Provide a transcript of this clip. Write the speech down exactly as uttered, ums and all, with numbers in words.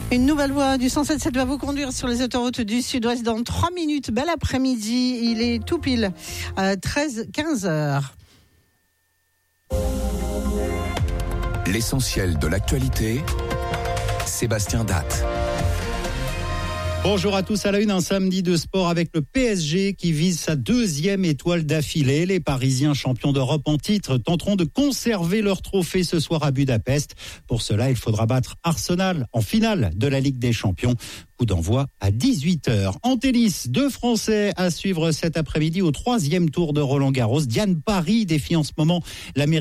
Une nouvelle voie du cent sept sept va vous conduire sur les autoroutes du Sud-Ouest dans trois minutes. Bel après-midi, il est tout pile à treize quinze heures. L'essentiel de l'actualité, Sébastien Datte. Bonjour à tous, à la une, un samedi de sport avec le P S G qui vise sa deuxième étoile d'affilée. Les Parisiens champions d'Europe en titre tenteront de conserver leur trophée ce soir à Budapest. Pour cela, il faudra battre Arsenal en finale de la Ligue des Champions. Coup d'envoi à dix-huit heures. En tennis, deux Français à suivre cet après-midi au troisième tour de Roland Garros. Diane Parry défie en ce moment l'Américaine